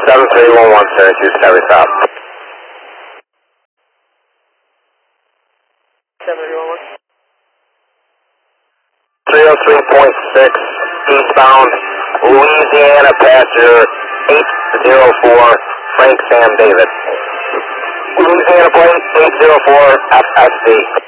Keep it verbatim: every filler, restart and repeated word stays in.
seven three one one, sir, to Discovery Stop. seven three one one. three oh three point six, eastbound, Louisiana, passenger eight zero four, Frank Sam David. Louisiana plate eight zero four F S D.